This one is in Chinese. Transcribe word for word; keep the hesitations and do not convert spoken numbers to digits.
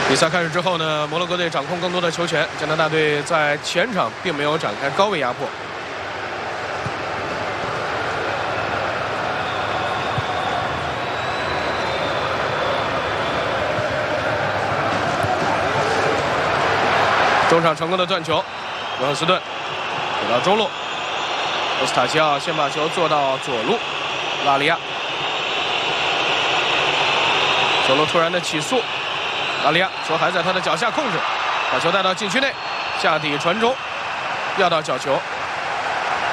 比赛开始之后呢，摩洛哥队掌控更多的球权，加拿大队在前场并没有展开高位压迫。中场成功的断球，约翰斯顿给到中路，波斯塔西奥先把球做到左路，拉里亚，左路突然的起速，拉里亚球还在他的脚下控制，把球带到禁区内，下底传中，要到角球。